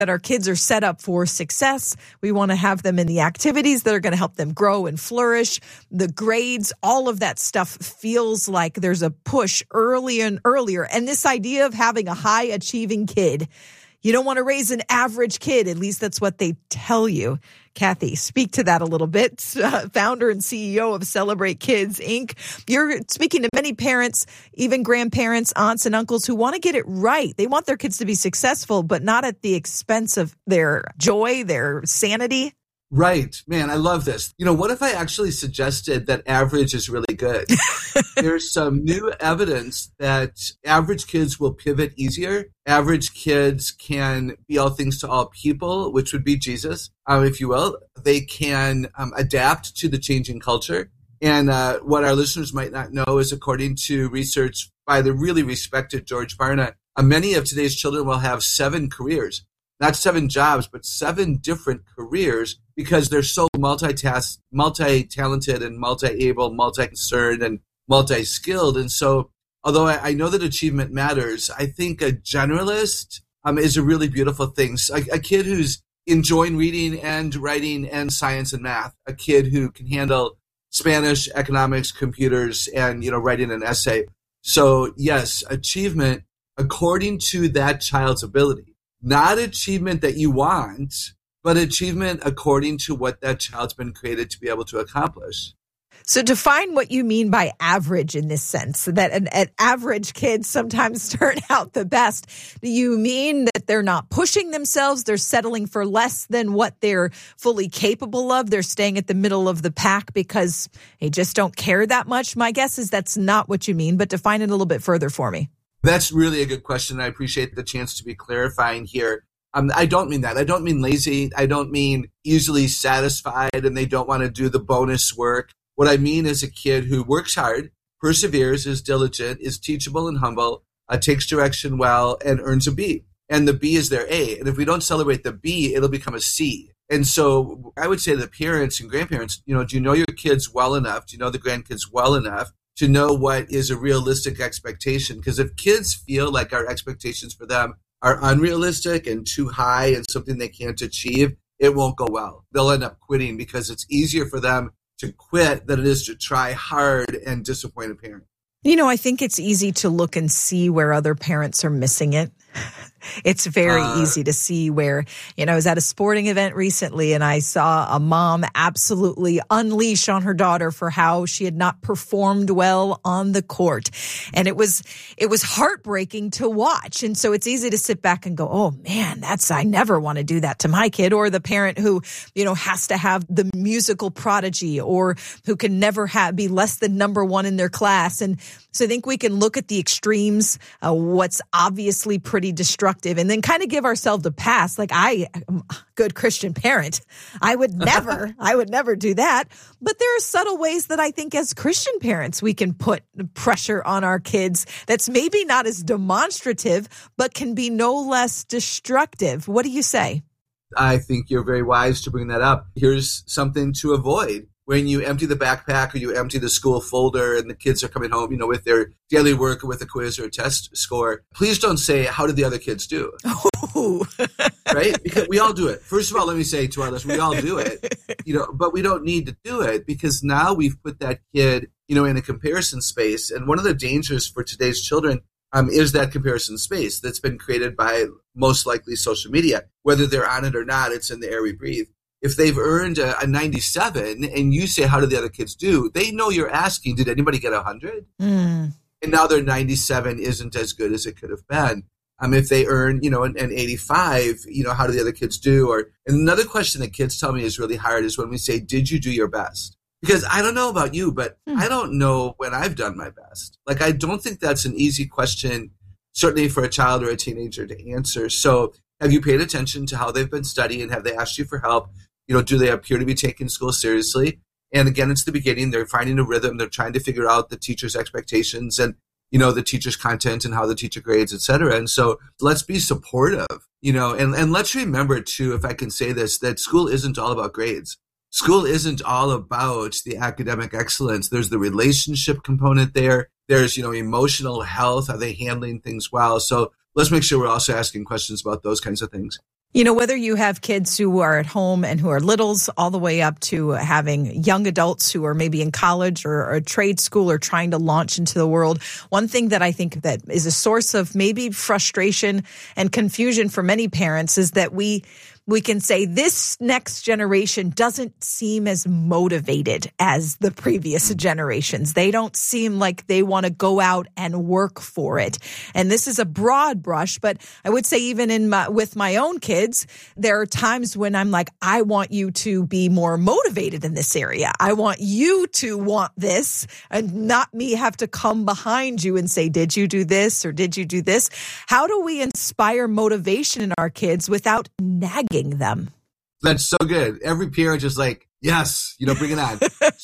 that our kids are set up for success. We want to have them in the activities that are going to help them grow and flourish. The grades, all of that stuff feels like there's a push earlier and earlier. And this idea of having a high achieving kid, you don't want to raise an average kid. At least that's what they tell you. Kathy, speak to that a little bit. Founder and CEO of Celebrate Kids, Inc. You're speaking to many parents, even grandparents, aunts and uncles who want to get it right. They want their kids to be successful, but not at the expense of their joy, their sanity. Right. Man, I love this. What if I actually suggested that average is really good? There's some new evidence that average kids will pivot easier. Average kids can be all things to all people, which would be Jesus, if you will. They can adapt to the changing culture. And what our listeners might not know is, according to research by the really respected George Barna, many of today's children will have 7 careers. Not 7 jobs, but 7 different careers, because they're so multi-talented and multi-able, multi-concerned and multi-skilled. And so, although I know that achievement matters, I think a generalist is a really beautiful thing. So a kid who's enjoying reading and writing and science and math, a kid who can handle Spanish, economics, computers, and writing an essay. So yes, achievement according to that child's ability. Not achievement that you want, but achievement according to what that child's been created to be able to accomplish. So define what you mean by average in this sense, that an average kid sometimes turn out the best. Do you mean that they're not pushing themselves? They're settling for less than what they're fully capable of? They're staying at the middle of the pack because they just don't care that much? My guess is that's not what you mean, but define it a little bit further for me. That's really a good question. I appreciate the chance to be clarifying here. I don't mean that. I don't mean lazy. I don't mean easily satisfied and they don't want to do the bonus work. What I mean is a kid who works hard, perseveres, is diligent, is teachable and humble, takes direction well, and earns a B. And the B is their A. And if we don't celebrate the B, it'll become a C. And so I would say to the parents and grandparents, do you know your kids well enough? Do you know the grandkids well enough to know what is a realistic expectation? Because if kids feel like our expectations for them are unrealistic and too high and something they can't achieve, it won't go well. They'll end up quitting because it's easier for them to quit than it is to try hard and disappoint a parent. I think it's easy to look and see where other parents are missing it. It's very easy to see where, I was at a sporting event recently and I saw a mom absolutely unleash on her daughter for how she had not performed well on the court. And it was heartbreaking to watch. And so it's easy to sit back and go, oh man, I never want to do that to my kid. Or the parent who, has to have the musical prodigy or who can never be less than number 1 in their class. And so I think we can look at the extremes, what's obviously pretty destructive, and then kind of give ourselves a pass. Like, I am a good Christian parent. I would never do that. But there are subtle ways that I think as Christian parents, we can put pressure on our kids that's maybe not as demonstrative, but can be no less destructive. What do you say? I think you're very wise to bring that up. Here's something to avoid. When you empty the backpack or you empty the school folder and the kids are coming home, with their daily work or with a quiz or a test score, please don't say, how did the other kids do? Oh. Right? Because we all do it. First of all, let me say to our listeners, we all do it, but we don't need to do it because now we've put that kid, in a comparison space. And one of the dangers for today's children is that comparison space that's been created by most likely social media. Whether they're on it or not, it's in the air we breathe. If they've earned a 97 and you say, how did the other kids do? They know you're asking, did anybody get 100? And now their 97 isn't as good as it could have been. If they earn, an 85, how do the other kids do? And another question that kids tell me is really hard is when we say, did you do your best? Because I don't know about you, but I don't know when I've done my best. Like, I don't think that's an easy question, certainly for a child or a teenager to answer. So have you paid attention to how they've been studying? Have they asked you for help? Do they appear to be taking school seriously? And again, it's the beginning. They're finding a rhythm. They're trying to figure out the teacher's expectations and, the teacher's content and how the teacher grades, et cetera. And so let's be supportive, and let's remember too, if I can say this, that school isn't all about grades. School isn't all about the academic excellence. There's the relationship component there. There's, emotional health. Are they handling things well? So let's make sure we're also asking questions about those kinds of things. You know, whether you have kids who are at home and who are littles all the way up to having young adults who are maybe in college or trade school or trying to launch into the world, one thing that I think that is a source of maybe frustration and confusion for many parents is that we can say this next generation doesn't seem as motivated as the previous generations. They don't seem like they want to go out and work for it. And this is a broad brush, but I would say even with my own kids, there are times when I'm like, I want you to be more motivated in this area. I want you to want this and not me have to come behind you and say, did you do this or did you do this? How do we inspire motivation in our kids without nagging them? That's so good. Every parent is like, yes, bring it on.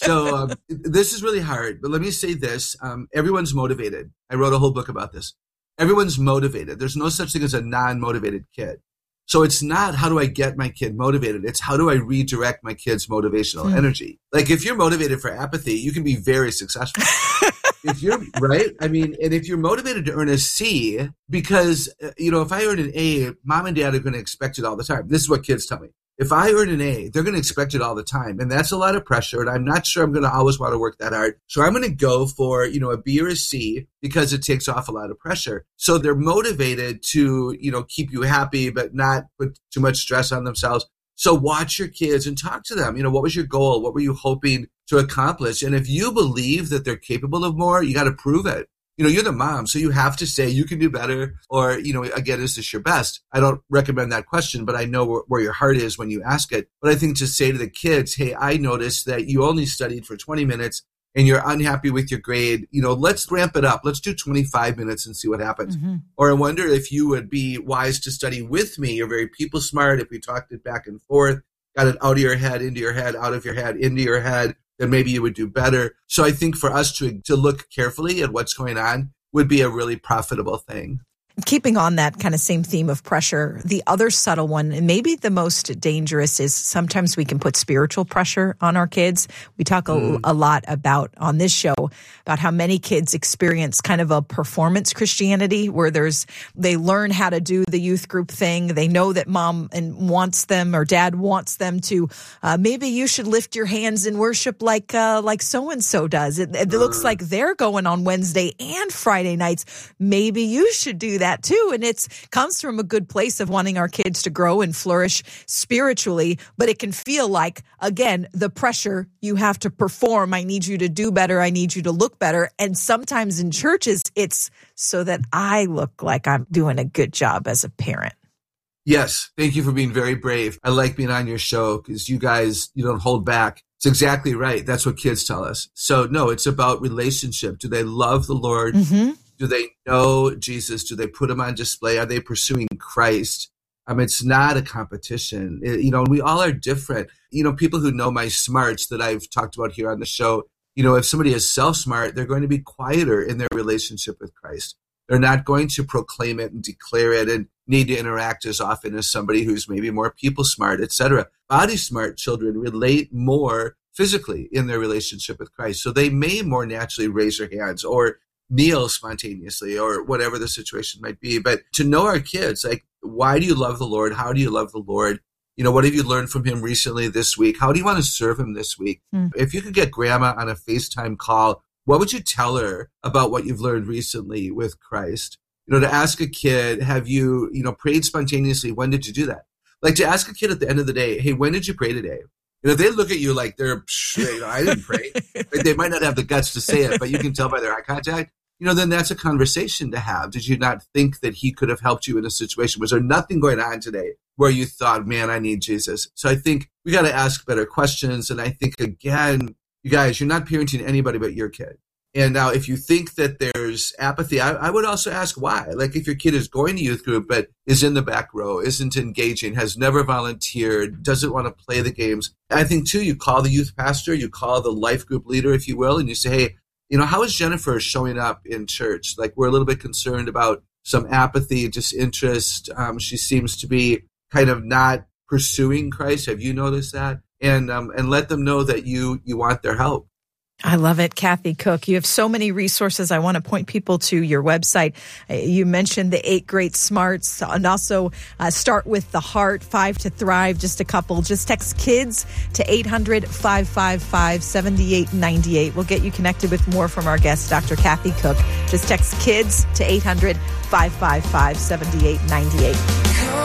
So this is really hard, but let me say this. Everyone's motivated. I wrote a whole book about this. Everyone's motivated. There's no such thing as a non-motivated kid. So it's not how do I get my kid motivated? It's how do I redirect my kid's motivational energy? Like if you're motivated for apathy, you can be very successful. If you're right, and if you're motivated to earn a C, because, if I earn an A, mom and dad are going to expect it all the time. This is what kids tell me. If I earn an A, they're going to expect it all the time. And that's a lot of pressure. And I'm not sure I'm going to always want to work that hard. So I'm going to go for, a B or a C because it takes off a lot of pressure. So they're motivated to, keep you happy, but not put too much stress on themselves. So watch your kids and talk to them. What was your goal? What were you hoping to accomplish? And if you believe that they're capable of more, you got to prove it. You're the mom, so you have to say you can do better or, again, is this your best? I don't recommend that question, but I know where your heart is when you ask it. But I think to say to the kids, hey, I noticed that you only studied for 20 minutes and you're unhappy with your grade. Let's ramp it up. Let's do 25 minutes and see what happens. Mm-hmm. Or I wonder if you would be wise to study with me. You're very people smart. If we talked it back and forth, got it out of your head, into your head, out of your head, into your head, then maybe you would do better. So I think for us to look carefully at what's going on would be a really profitable thing. Keeping on that kind of same theme of pressure, the other subtle one, and maybe the most dangerous, is sometimes we can put spiritual pressure on our kids. We talk a lot about on this show about how many kids experience kind of a performance Christianity where they learn how to do the youth group thing. They know that mom wants them or dad wants them to. Maybe you should lift your hands in worship like so and so does. It looks like they're going on Wednesday and Friday nights. Maybe you should do that too. And it comes from a good place of wanting our kids to grow and flourish spiritually, but it can feel like, again, the pressure, you have to perform. I need you to do better. I need you to look better. And sometimes in churches, it's so that I look like I'm doing a good job as a parent. Yes. Thank you for being very brave. I like being on your show because you guys, you don't hold back. It's exactly right. That's what kids tell us. So no, it's about relationship. Do they love the Lord? Mm-hmm. Do they know Jesus? Do they put him on display? Are they pursuing Christ? It's not a competition. We all are different. People who know my smarts that I've talked about here on the show, if somebody is self-smart, they're going to be quieter in their relationship with Christ. They're not going to proclaim it and declare it and need to interact as often as somebody who's maybe more people smart, etc. Body smart children relate more physically in their relationship with Christ. So they may more naturally raise their hands or kneel spontaneously or whatever the situation might be. But to know our kids, like, why do you love the Lord? How do you love the Lord? What have you learned from him recently this week? How do you want to serve him this week? If you could get grandma on a FaceTime call, what would you tell her about what you've learned recently with Christ? To ask a kid, have you, prayed spontaneously? When did you do that? Like to ask a kid at the end of the day, hey, when did you pray today? If they look at you like I didn't pray. They might not have the guts to say it, but you can tell by their eye contact. Then that's a conversation to have. Did you not think that he could have helped you in a situation? Was there nothing going on today where you thought, man, I need Jesus? So I think we got to ask better questions. And I think, again, you guys, you're not parenting anybody but your kid. And now if you think that there's apathy, I would also ask why. Like if your kid is going to youth group but is in the back row, isn't engaging, has never volunteered, doesn't want to play the games. I think, too, you call the youth pastor, you call the life group leader, if you will, and you say, hey, how is Jennifer showing up in church? Like we're a little bit concerned about some apathy, disinterest. She seems to be kind of not pursuing Christ. Have you noticed that? And let them know that you want their help. I love it, Kathy Cook. You have so many resources. I want to point people to your website. You mentioned the 8 Great Smarts, and also Start with the Heart, 5 to Thrive, just a couple. Just text KIDS to 800-555-7898. We'll get you connected with more from our guest, Dr. Kathy Cook. Just text KIDS to 800-555-7898.